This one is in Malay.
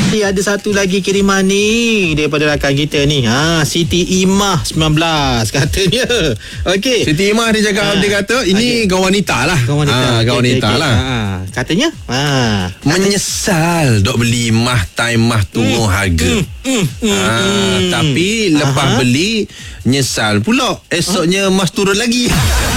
Ada satu lagi kiriman ni daripada rakan kita ni. Siti Imah 19 katanya. Okey. Siti Imah dia cakap, dia kata ini kawan wanita lah. Kawan wanita. Kawan wanita lah. Katanya menyesal dok beli mah time mah tunggu harga. Tapi lepas beli nyesal pula esoknya mas turun lagi.